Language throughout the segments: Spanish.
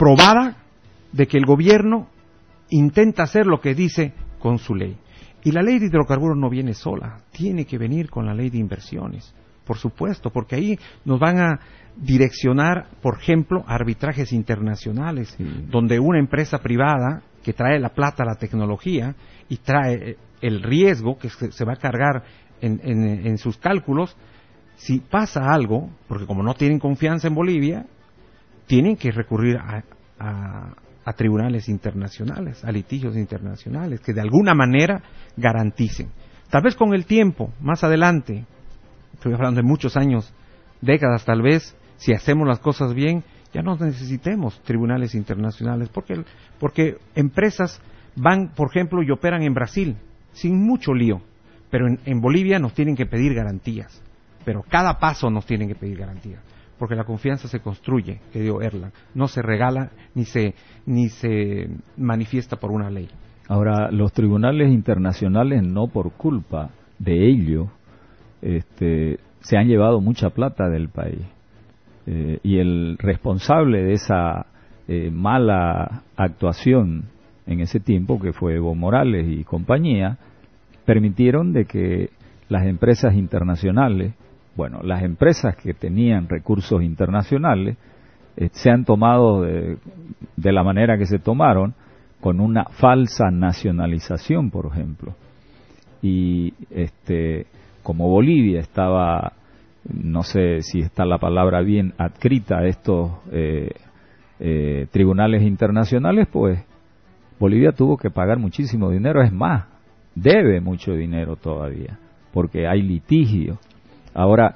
probada de que el gobierno intenta hacer lo que dice con su ley. Y la ley de hidrocarburos no viene sola, tiene que venir con la ley de inversiones, por supuesto, porque ahí nos van a direccionar, por ejemplo, a arbitrajes internacionales, donde una empresa privada que trae la plata, la tecnología, y trae el riesgo que se va a cargar en sus cálculos, si pasa algo, porque como no tienen confianza en Bolivia, tienen que recurrir a tribunales internacionales, a litigios internacionales, que de alguna manera garanticen. Tal vez con el tiempo, más adelante, estoy hablando de muchos años, décadas tal vez, si hacemos las cosas bien, ya no necesitemos tribunales internacionales, porque empresas van, por ejemplo, y operan en Brasil, sin mucho lío, pero en Bolivia nos tienen que pedir garantías, pero cada paso nos tienen que pedir garantías, porque la confianza se construye, querido Erland, no se regala ni se manifiesta por una ley. Ahora, los tribunales internacionales, no por culpa de ellos, se han llevado mucha plata del país. Y el responsable de esa mala actuación en ese tiempo, que fue Evo Morales y compañía, permitieron de que las empresas internacionales, las empresas que tenían recursos internacionales, sean tomados de la manera que se tomaron, con una falsa nacionalización, por ejemplo. Y como Bolivia estaba, no sé si está la palabra bien, adscrita a estos tribunales internacionales, pues Bolivia tuvo que pagar muchísimo dinero, es más, debe mucho dinero todavía, porque hay litigio. Ahora,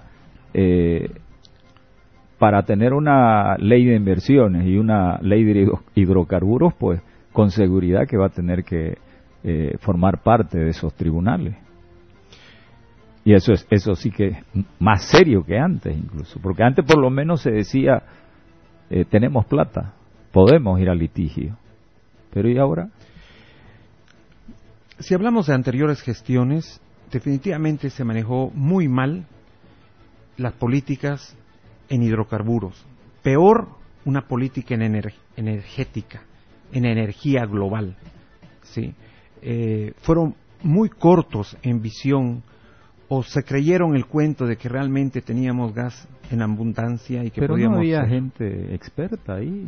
para tener una ley de inversiones y una ley de hidrocarburos, pues con seguridad que va a tener que formar parte de esos tribunales. Y eso sí que es más serio que antes incluso, porque antes por lo menos se decía, tenemos plata, podemos ir al litigio. Pero ¿y ahora? Si hablamos de anteriores gestiones, definitivamente se manejó muy mal las políticas en hidrocarburos. Peor, una política energética, en energía global. ¿Sí? Fueron muy cortos en visión, o se creyeron el cuento de que realmente teníamos gas en abundancia y que pero podíamos... no había gente experta ahí,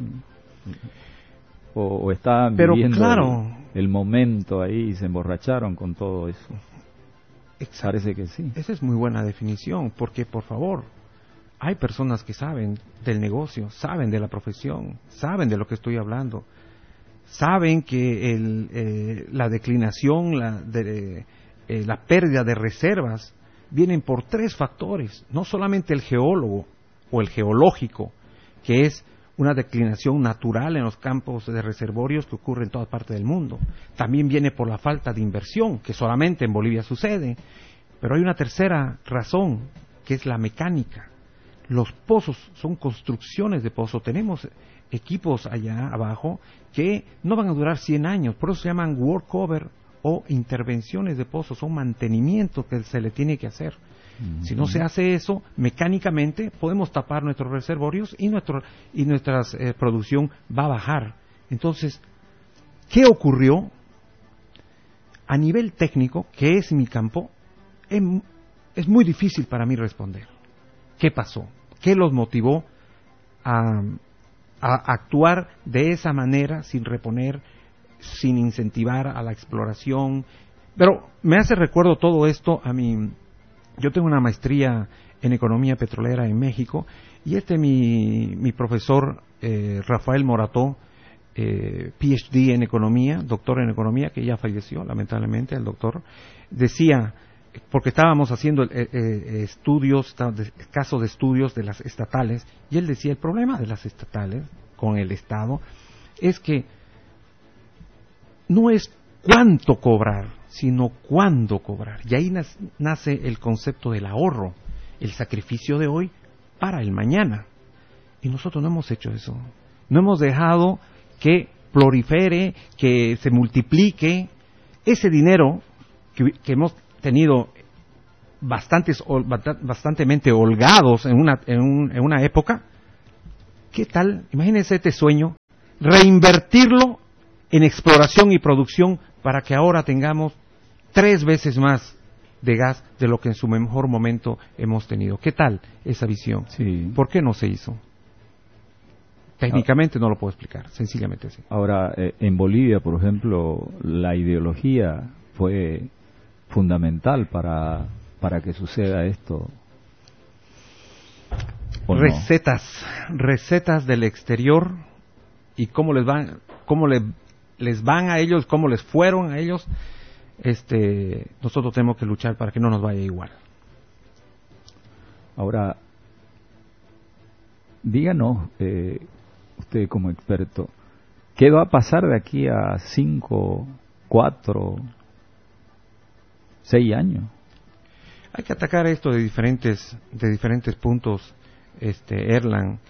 o estaban viviendo el momento ahí y se emborracharon con todo eso. Exacto. Parece que sí. Esa es muy buena definición, porque por favor, hay personas que saben del negocio, saben de la profesión, saben de lo que estoy hablando, saben que la declinación, la pérdida de reservas vienen por 3 factores, no solamente el geólogo o el geológico, que es una declinación natural en los campos de reservorios que ocurre en toda parte del mundo. También viene por la falta de inversión, que solamente en Bolivia sucede. Pero hay una tercera razón, que es la mecánica. Los pozos son construcciones de pozos. Tenemos equipos allá abajo que no van a durar 100 años, por eso se llaman workover o intervenciones de pozos, son mantenimientos que se le tiene que hacer. Si no se hace eso, mecánicamente podemos tapar nuestros reservorios y nuestra producción va a bajar. Entonces, ¿qué ocurrió? A nivel técnico, que es mi campo, es muy difícil para mí responder. ¿Qué pasó? ¿Qué los motivó a actuar de esa manera, sin reponer, sin incentivar a la exploración? Pero me hace recuerdo todo esto a mi... Yo tengo una maestría en economía petrolera en México y mi profesor Rafael Morató, PhD en economía, doctor en economía, que ya falleció lamentablemente el doctor, decía, porque estábamos haciendo casos de estudios de las estatales, y él decía, el problema de las estatales con el Estado es que no es cuánto cobrar, sino cuándo cobrar. Y ahí nace el concepto del ahorro, el sacrificio de hoy para el mañana. Y nosotros no hemos hecho eso. No hemos dejado que prolifere, que se multiplique ese dinero que hemos tenido bastantemente holgados en una época. ¿Qué tal? Imagínense este sueño reinvertirlo en exploración y producción para que ahora tengamos 3 veces más de gas de lo que en su mejor momento hemos tenido. ¿Qué tal esa visión? Sí. ¿Por qué no se hizo? Técnicamente no lo puedo explicar, sencillamente así. Ahora, en Bolivia, por ejemplo, la ideología fue fundamental para que suceda esto. Recetas del exterior y cómo les van a ellos, cómo les fueron a ellos. Nosotros tenemos que luchar para que no nos vaya igual. Ahora, díganos, usted como experto, ¿qué va a pasar de aquí a 5, 4, 6 años? Hay que atacar esto de diferentes puntos, Erlan.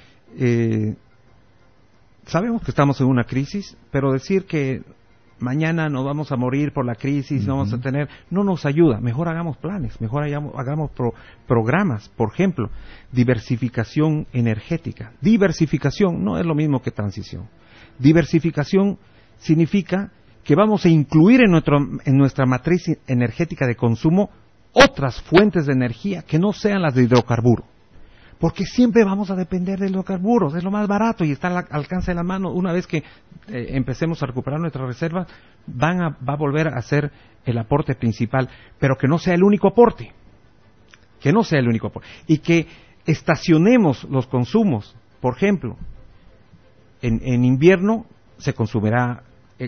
Sabemos que estamos en una crisis, pero decir que mañana nos vamos a morir por la crisis, no vamos a tener, no nos ayuda. Mejor hagamos planes, mejor hagamos programas. Por ejemplo, diversificación energética. Diversificación no es lo mismo que transición. Diversificación significa que vamos a incluir en nuestra matriz energética de consumo otras fuentes de energía que no sean las de hidrocarburos. Porque siempre vamos a depender de hidrocarburos, es lo más barato y está al alcance de la mano. Una vez que empecemos a recuperar nuestras reservas, va a volver a ser el aporte principal, pero que no sea el único aporte. Que no sea el único aporte. Y que estacionemos los consumos. Por ejemplo, en invierno se consumirá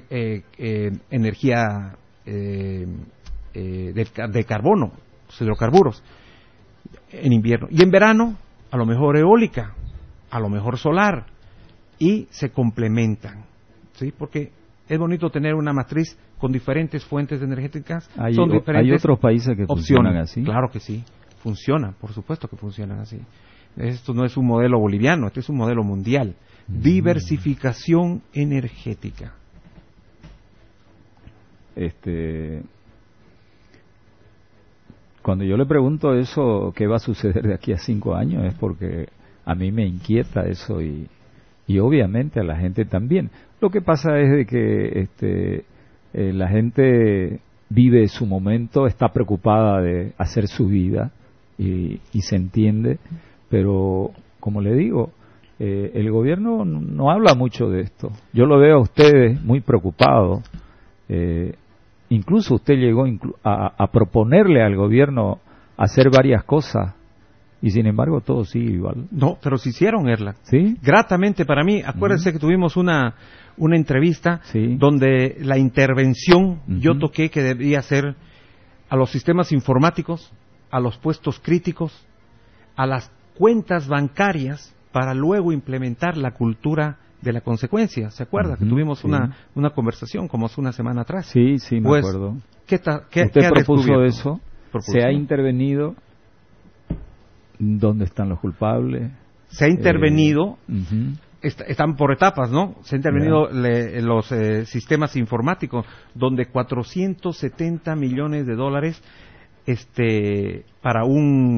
energía de carbono, los hidrocarburos, en invierno. Y en verano, a lo mejor eólica, a lo mejor solar, y se complementan, ¿sí? Porque es bonito tener una matriz con diferentes fuentes energéticas. Hay otros países que funcionan así. Claro que sí, funcionan, por supuesto que funcionan así. Esto no es un modelo boliviano, este es un modelo mundial. Diversificación energética. Cuando yo le pregunto eso, ¿qué va a suceder de aquí a 5 años? Es porque a mí me inquieta eso y obviamente a la gente también. Lo que pasa es de que la gente vive su momento, está preocupada de hacer su vida y se entiende, pero como le digo, el gobierno no habla mucho de esto. Yo lo veo a ustedes muy preocupados. Incluso usted llegó a proponerle al gobierno hacer varias cosas y sin embargo todo sigue igual. No, pero se hicieron, Erla. ¿Sí? Gratamente para mí. Acuérdense que tuvimos una entrevista donde la intervención yo toqué que debía ser a los sistemas informáticos, a los puestos críticos, a las cuentas bancarias para luego implementar la cultura de la consecuencia. ¿Se acuerda? Que tuvimos una conversación como hace una semana atrás. Sí, me acuerdo. ¿Usted propuso eso? ¿Se ha intervenido? ¿Dónde están los culpables? Se ha intervenido, están por etapas, ¿no? Se ha intervenido los sistemas informáticos, donde 470 millones de dólares para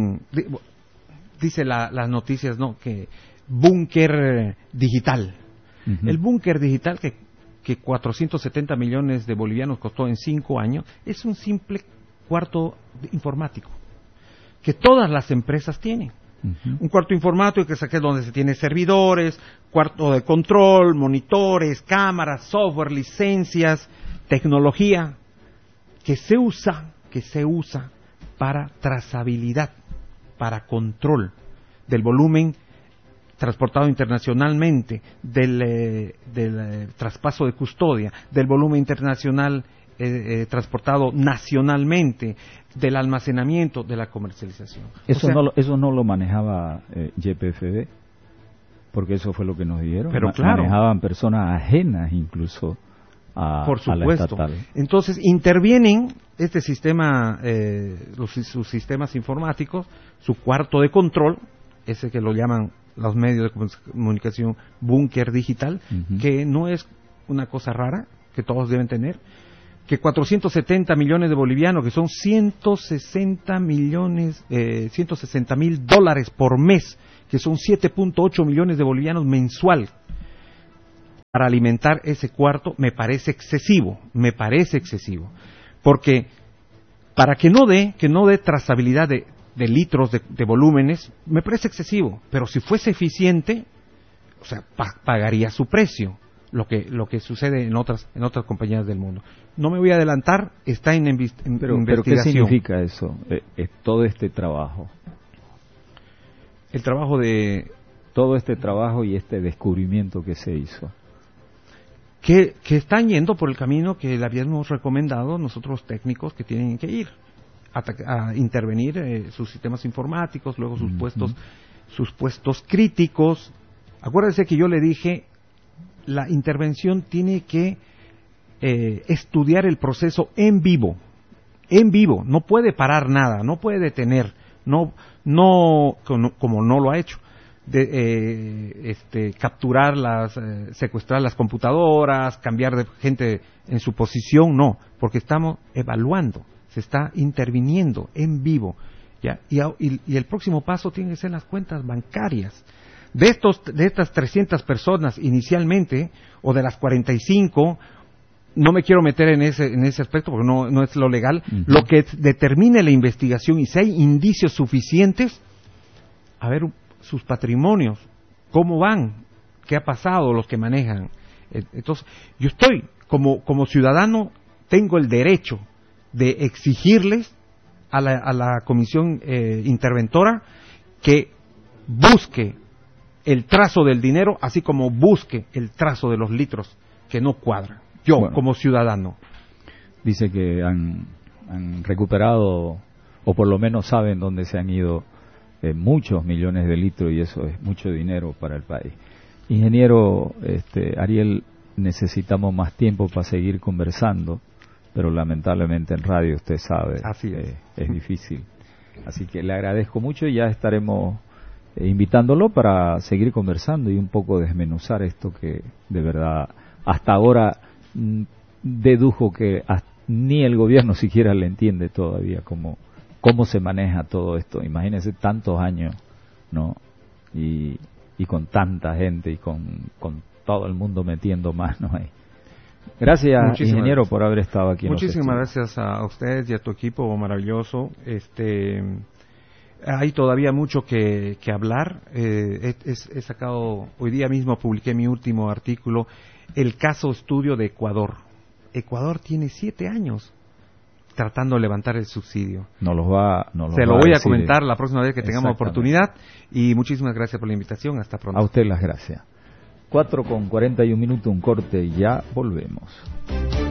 dice las noticias, ¿no? Que búnker digital. El búnker digital que 470 millones de bolivianos costó en 5 años es un simple cuarto informático que todas las empresas tienen. Un cuarto informático que es donde se tiene servidores, cuarto de control, monitores, cámaras, software, licencias, tecnología que se usa para trazabilidad, para control del volumen transportado internacionalmente, del traspaso de custodia, del volumen internacional transportado nacionalmente, del almacenamiento, de la comercialización. Eso no lo manejaba YPFB, porque eso fue lo que nos dijeron. Pero claro, manejaban personas ajenas incluso por supuesto. A la estatal. Entonces intervienen este sistema, sus sistemas informáticos, su cuarto de control, ese que lo llaman los medios de comunicación búnker digital, que no es una cosa rara, que todos deben tener, que 470 millones de bolivianos, que son 160 mil dólares por mes, que son 7.8 millones de bolivianos mensual, para alimentar ese cuarto me parece excesivo, porque para que no dé trazabilidad de litros, de volúmenes, me parece excesivo, pero si fuese eficiente, o sea, pagaría su precio, lo que sucede en otras compañías del mundo. No me voy a adelantar, está en investigación. Pero ¿qué significa eso, todo este trabajo? El trabajo de... Todo este trabajo y este descubrimiento que se hizo. Que están yendo por el camino que le habíamos recomendado nosotros técnicos que tienen que ir a intervenir sus sistemas informáticos, luego sus puestos críticos. Acuérdense que yo le dije, la intervención tiene que estudiar el proceso en vivo, no puede parar nada, no puede detener, no como no lo ha hecho. Capturar secuestrar las computadoras, cambiar de gente en su posición, no, porque estamos evaluando, se está interviniendo en vivo, ¿ya? Y el próximo paso tiene que ser las cuentas bancarias de estas 300 personas inicialmente, o de las 45. No me quiero meter en ese aspecto porque no es lo legal. Lo que determine la investigación, y si hay indicios suficientes, a ver sus patrimonios, cómo van, qué ha pasado, los que manejan. Entonces, yo estoy, como ciudadano, tengo el derecho de exigirles a la comisión interventora que busque el trazo del dinero, así como busque el trazo de los litros que no cuadran. Yo, como ciudadano. Dice que han recuperado, o por lo menos saben dónde se han ido muchos millones de litros, y eso es mucho dinero para el país. Ingeniero Ariel, necesitamos más tiempo para seguir conversando, pero lamentablemente en radio, usted sabe, es difícil. Así que le agradezco mucho y ya estaremos invitándolo para seguir conversando y un poco desmenuzar esto que de verdad hasta ahora dedujo que ni el gobierno siquiera le entiende todavía cómo se maneja todo esto. Imagínense tantos años, ¿no? Y con tanta gente y con todo el mundo metiendo manos ahí. Gracias, ingeniero, por haber estado aquí. Muchísimas gracias a ustedes y a tu equipo maravilloso. Hay todavía mucho que hablar. He sacado, hoy día mismo publiqué mi último artículo, el caso estudio de Ecuador. Ecuador tiene 7 años tratando de levantar el subsidio. Se lo voy a comentar la próxima vez que tengamos oportunidad, y muchísimas gracias por la invitación. Hasta pronto. A usted las gracias. 4:41, un corte y ya volvemos.